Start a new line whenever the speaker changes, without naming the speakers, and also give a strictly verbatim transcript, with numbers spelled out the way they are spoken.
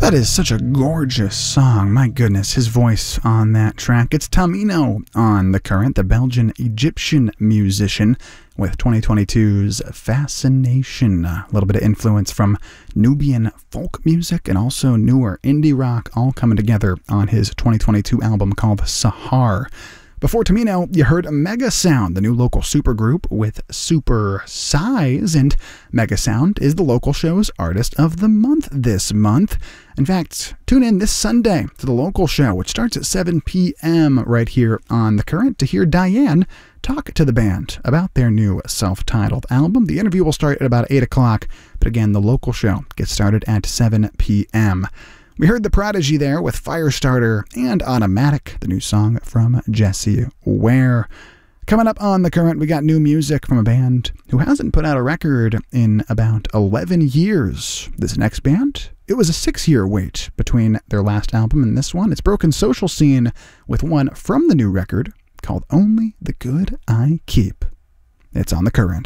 That is such a gorgeous song. My goodness, his voice on that track. It's Tamino on The Current, the Belgian-Egyptian musician with twenty twenty-two's Fascination. A little bit of influence from Nubian folk music and also newer indie rock all coming together on his twenty twenty-two album called Sahar. Before Tamino, you heard Mega Sound, the new local supergroup with Super Size, and Mega Sound is the local show's Artist of the Month this month. In fact, tune in this Sunday to the local show, which starts at seven p.m. right here on The Current, to hear Diane talk to the band about their new self-titled album. The interview will start at about eight o'clock, but again, the local show gets started at seven p.m. We heard The Prodigy there with Firestarter and Automatic, the new song from Jessie Ware. Coming up on The Current, we got new music from a band who hasn't put out a record in about eleven years. This next band, it was a six-year wait between their last album and this one. It's Broken Social Scene with one from the new record called Only the Good I Keep. It's on The Current.